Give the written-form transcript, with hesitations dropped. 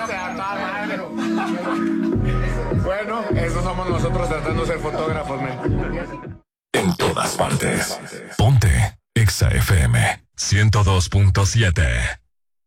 Bueno, eso somos nosotros tratando de ser fotógrafos, men. En todas partes. Ponte Exa FM 102.7.